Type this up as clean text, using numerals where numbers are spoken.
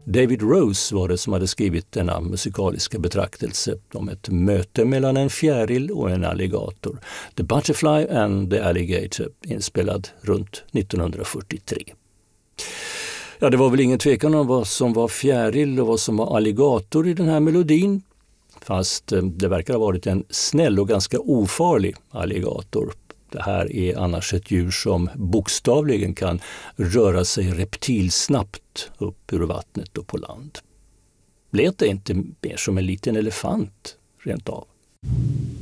David Rose var det som hade skrivit denna musikaliska betraktelse om ett möte mellan en fjäril och en alligator. The Butterfly and the Alligator, inspelad runt 1943. Ja, det var väl ingen tvekan om vad som var fjäril och vad som var alligator i den här melodin. Fast det verkar ha varit en snäll och ganska ofarlig alligator. Det här är annars ett djur som bokstavligen kan röra sig reptilsnabbt upp ur vattnet och på land. Lät det inte mer som en liten elefant rent av?